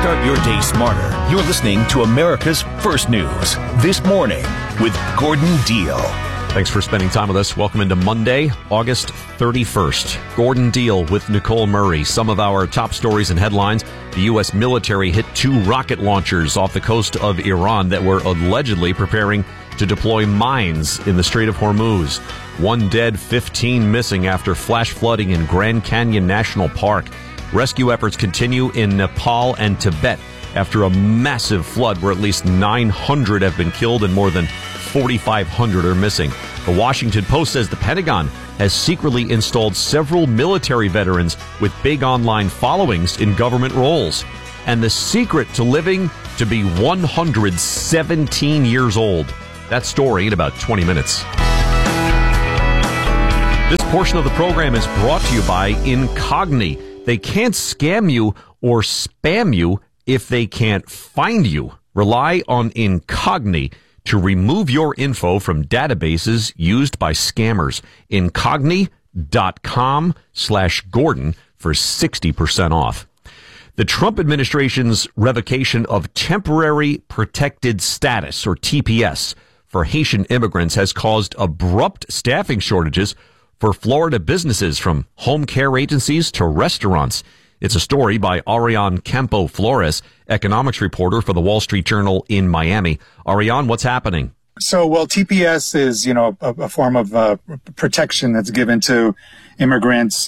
Start your day smarter. You're listening to America's First News This Morning with Gordon Deal. Thanks for spending time with us. Welcome into Monday, August 31st. Gordon Deal with Nicole Murray. Some of our top stories and headlines. The U.S. military hit 2 rocket launchers off the coast of Iran that were allegedly preparing to deploy mines in the Strait of Hormuz. 1 dead, 15 missing after flash flooding in Grand Canyon National Park. Rescue efforts continue in Nepal and Tibet after a massive flood where at least 900 have been killed and more than 4,500 are missing. The Washington Post says the Pentagon has secretly installed several military veterans with big online followings in government roles. And the secret to living to be 117 years old. That story in about 20 minutes. This portion of the program is brought to you by Incogni. They can't scam you or spam you if they can't find you. Rely on Incogni to remove your info from databases used by scammers. Incogni.com/Gordon for 60% off. The Trump administration's revocation of temporary protected status, or TPS, for Haitian immigrants has caused abrupt staffing shortages for Florida businesses, from home care agencies to restaurants. It's a story by Ariane Campo Flores, economics reporter for the Wall Street Journal in Miami. Ariane, what's happening? So, TPS is, a form of protection that's given to immigrants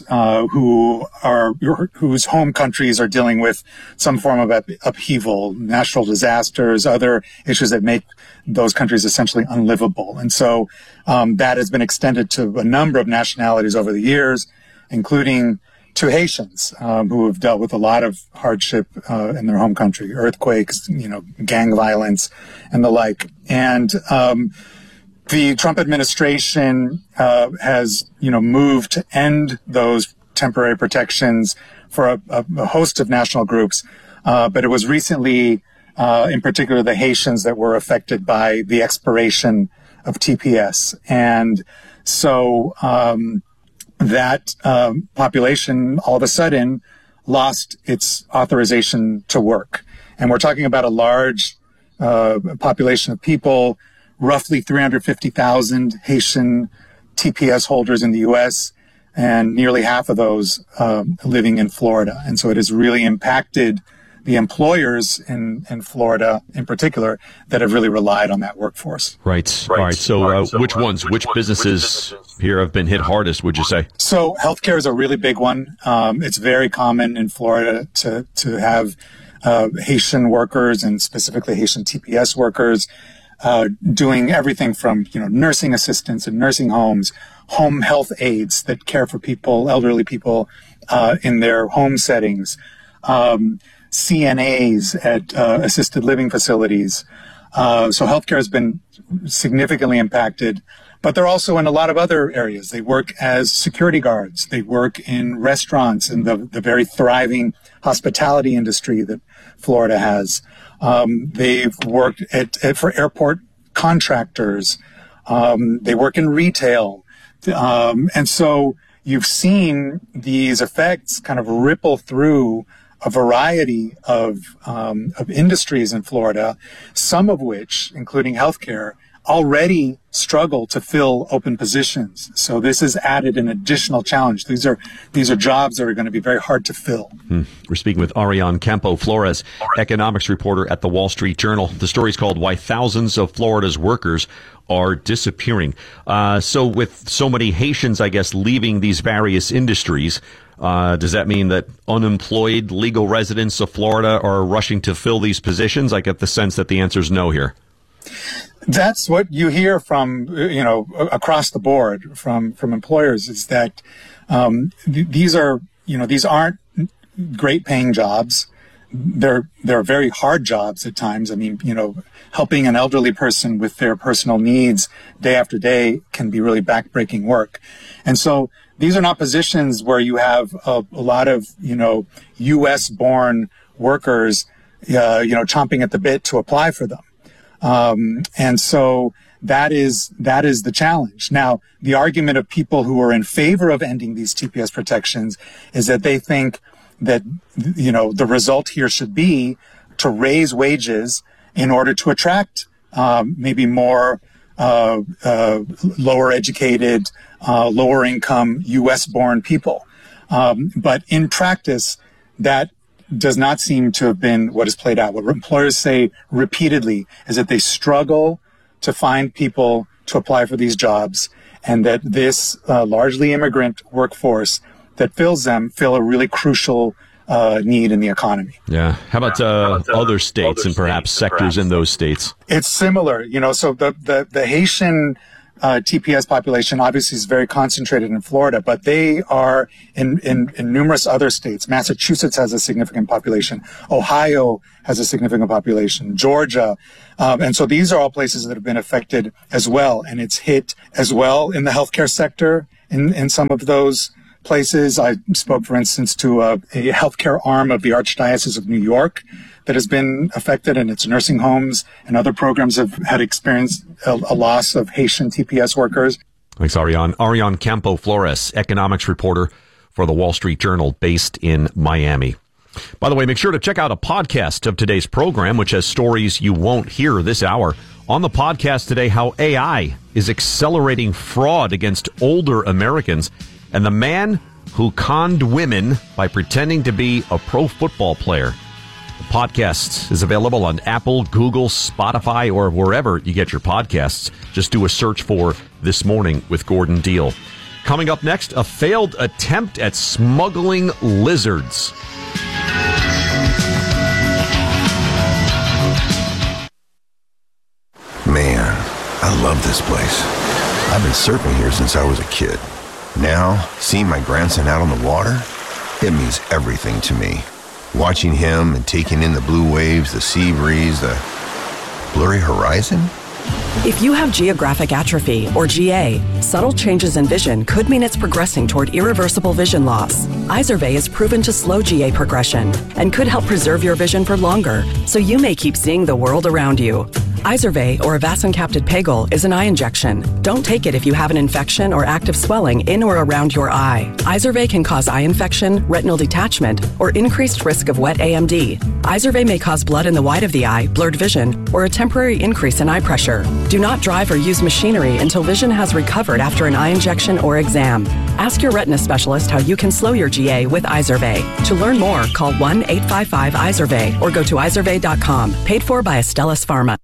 whose home countries are dealing with some form of upheaval, natural disasters, other issues that make those countries essentially unlivable. And so that has been extended to a number of nationalities over the years, including to Haitians who have dealt with a lot of hardship in their home country, earthquakes, gang violence, and the like. And the Trump administration has, moved to end those temporary protections for a host of national groups. But it was recently, in particular, the Haitians that were affected by the expiration of TPS. And so that population all of a sudden lost its authorization to work. And we're talking about a large population of people, roughly 350,000 Haitian TPS holders in the U.S., and nearly half of those living in Florida. And so it has really impacted the employers in Florida in particular that have really relied on that workforce. Right. All right. So which businesses here have been hit hardest, would you say? So healthcare is a really big one. It's very common in Florida to have Haitian workers, and specifically Haitian TPS workers, doing everything from, nursing assistants in nursing homes, home health aides that care for people, elderly people, in their home settings, CNAs at assisted living facilities. So healthcare has been significantly impacted, but they're also in a lot of other areas. They work as security guards. They work in restaurants and the very thriving hospitality industry that Florida has. They've worked for airport contractors. They work in retail. And so you've seen these effects kind of ripple through a variety of industries in Florida, some of which, including healthcare, already struggle to fill open positions. So this has added an additional challenge. These are jobs that are going to be very hard to fill. We're speaking with Ariane Campo Flores, economics reporter at the Wall Street Journal. The story's called "Why Thousands of Florida's Workers Are Disappearing." So with so many Haitians, I guess, leaving these various industries, does that mean that unemployed legal residents of Florida are rushing to fill these positions? I get the sense that the answer is no here. That's what you hear from, across the board from employers, is that these aren't great paying jobs. They're very hard jobs at times. I mean, helping an elderly person with their personal needs day after day can be really backbreaking work. And so these are not positions where you have a lot of, U.S. born workers, chomping at the bit to apply for them. And so that is the challenge. Now, the argument of people who are in favor of ending these TPS protections is that they think that, the result here should be to raise wages in order to attract maybe more lower educated, lower income U.S. born people. But in practice, that does not seem to have been what has played out. What employers say repeatedly is that they struggle to find people to apply for these jobs, and that this largely immigrant workforce that fills them fill a really crucial need in the economy. Yeah. How about other states and perhaps sectors in those states? It's similar. So the Haitian TPS population obviously is very concentrated in Florida, but they are in numerous other states. Massachusetts has a significant population. Ohio has a significant population. Georgia. And so these are all places that have been affected as well. And it's hit as well in the healthcare sector in some of those places. I spoke, for instance, to a healthcare arm of the Archdiocese of New York that has been affected, and its nursing homes and other programs have had experienced a loss of Haitian TPS workers. Thanks, Ariane. Ariane Campo Flores, economics reporter for the Wall Street Journal, based in Miami. By the way, make sure to check out a podcast of today's program, which has stories you won't hear this hour. On the podcast today, how AI is accelerating fraud against older Americans, and the man who conned women by pretending to be a pro football player. The podcast is available on Apple, Google, Spotify, or wherever you get your podcasts. Just do a search for This Morning with Gordon Deal. Coming up next, a failed attempt at smuggling lizards. Man, I love this place. I've been surfing here since I was a kid. Now, seeing my grandson out on the water, it means everything to me. Watching him and taking in the blue waves, the sea breeze, the blurry horizon. If you have geographic atrophy, or GA, subtle changes in vision could mean it's progressing toward irreversible vision loss. Izervay is proven to slow GA progression and could help preserve your vision for longer, so you may keep seeing the world around you. Izervay, or avacincaptad pegol, is an eye injection. Don't take it if you have an infection or active swelling in or around your eye. Izervay can cause eye infection, retinal detachment, or increased risk of wet AMD. Izervay may cause blood in the white of the eye, blurred vision, or a temporary increase in eye pressure. Do not drive or use machinery until vision has recovered after an eye injection or exam. Ask your retina specialist how you can slow your GA with Izervay. To learn more, call 1-855-IZERVAY or go to izervay.com. Paid for by Astellas Pharma.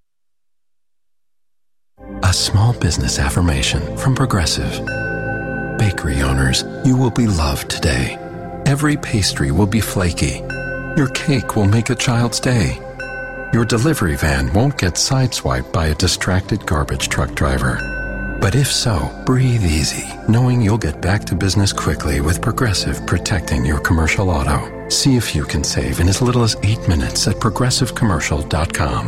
A small business affirmation from Progressive. Bakery owners, you will be loved today. Every pastry will be flaky. Your cake will make a child's day. Your delivery van won't get sideswiped by a distracted garbage truck driver. But if so, breathe easy, knowing you'll get back to business quickly with Progressive protecting your commercial auto. See if you can save in as little as 8 minutes at progressivecommercial.com.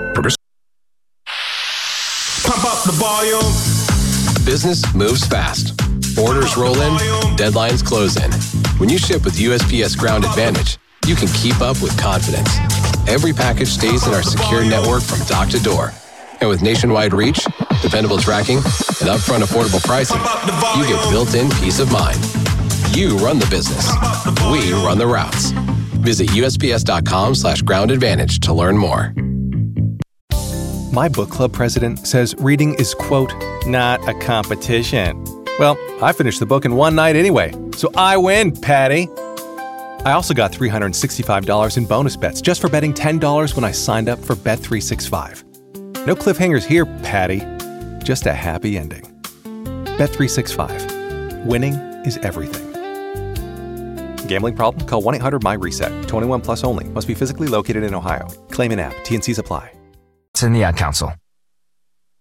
Pump up the volume. Business moves fast. Orders roll in, deadlines close in. When you ship with USPS Ground Advantage, you can keep up with confidence. Every package stays in our secure network from dock to door. And with nationwide reach, dependable tracking, and upfront affordable pricing, you get built-in peace of mind. You run the business. We run the routes. Visit USPS.com/Ground Advantage to learn more. My book club president says reading is, quote, not a competition. Well, I finished the book in one night anyway, so I win, Patty. I also got $365 in bonus bets just for betting $10 when I signed up for Bet365. No cliffhangers here, Patty. Just a happy ending. Bet365. Winning is everything. Gambling problem? Call 1-800-MY-RESET. 21 plus only. Must be physically located in Ohio. Claim in app. T&Cs apply. In the Ad Council.